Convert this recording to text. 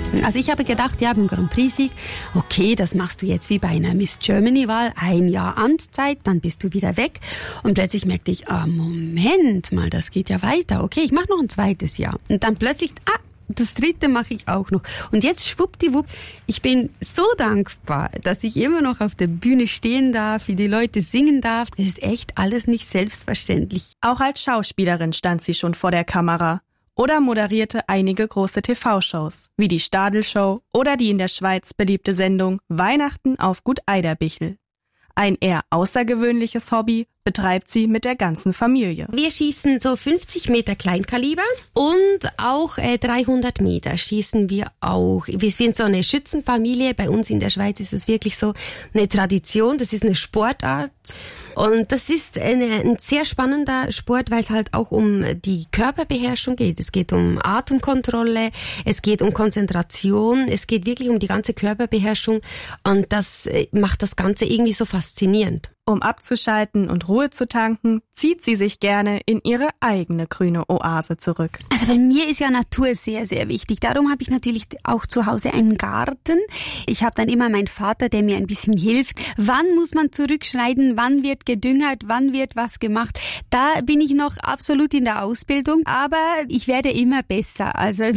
Also ich habe gedacht, ja, beim Grand Prix-Sieg, okay, das machst du jetzt wie bei einer Miss Germany-Wahl, 1 Jahr Amtszeit, dann bist du wieder weg. Und plötzlich merkte ich, Moment mal, das geht ja weiter. Okay, ich mache noch ein 2. Jahr. Und dann plötzlich, das 3. mache ich auch noch. Und jetzt schwuppdiwupp, ich bin so dankbar, dass ich immer noch auf der Bühne stehen darf, wie die Leute singen darf. Das ist echt alles nicht selbstverständlich. Auch als Schauspielerin stand sie schon vor der Kamera oder moderierte einige große TV-Shows, wie die Stadel-Show oder die in der Schweiz beliebte Sendung Weihnachten auf Gut Eiderbichel. Ein eher außergewöhnliches Hobby betreibt sie mit der ganzen Familie. Wir schießen so 50 Meter Kleinkaliber und auch 300 Meter schießen wir auch. Wir sind so eine Schützenfamilie. Bei uns in der Schweiz ist es wirklich so eine Tradition. Das ist eine Sportart. Und das ist ein sehr spannender Sport, weil es halt auch um die Körperbeherrschung geht. Es geht um Atemkontrolle, es geht um Konzentration, es geht wirklich um die ganze Körperbeherrschung. Und das macht das Ganze irgendwie so faszinierend. Um abzuschalten und Ruhe zu tanken, zieht sie sich gerne in ihre eigene grüne Oase zurück. Also bei mir ist ja Natur sehr, sehr wichtig. Darum habe ich natürlich auch zu Hause einen Garten. Ich habe dann immer meinen Vater, der mir ein bisschen hilft. Wann muss man zurückschneiden? Wann wird gedüngert? Wann wird was gemacht? Da bin ich noch absolut in der Ausbildung, aber ich werde immer besser. Also